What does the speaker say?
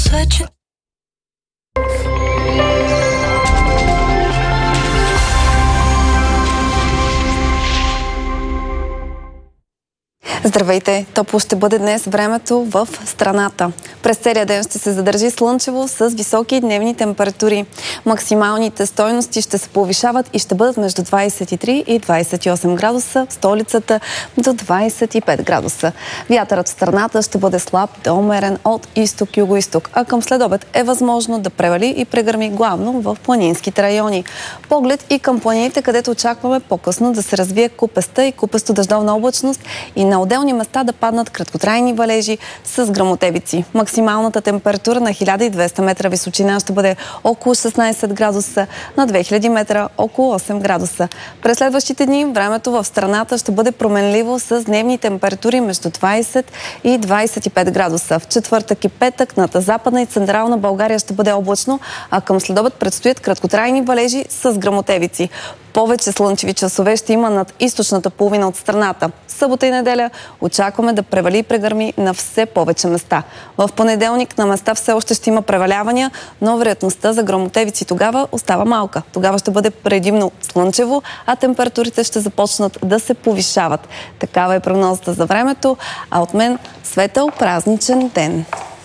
switching. Здравейте! Топло ще бъде днес времето в страната. През целия ден ще се задържи слънчево с високи дневни температури. Максималните стойности ще се повишават и ще бъдат между 23 и 28 градуса, в столицата до 25 градуса. Вятърът в страната ще бъде слаб до умерен от изток-юго-исток, а към следобед е възможно да превали и прегърми главно в планинските райони. Поглед и към планините, където очакваме по-късно да се развие купеста и купесто-дъждовна облачност и на отделни места да паднат краткотрайни валежи с гръмотевици. Максималната температура на 1200 метра височина ще бъде около 16 градуса, на 2000 метра около 8 градуса. През следващите дни времето в страната ще бъде променливо с дневни температури между 20 и 25 градуса. В четвъртък и петък над Западна и Централна България ще бъде облачно, а към следобед предстоят краткотрайни валежи с гръмотевици. Повече слънчеви часове ще има над източната половина от страната. Събота и неделя очакваме да превали и прегърми на все повече места. В понеделник на места все още ще има превалявания, но вероятността за гръмотевици тогава остава малка. Тогава ще бъде предимно слънчево, а температурите ще започнат да се повишават. Такава е прогнозата за времето, а от мен светъл празничен ден!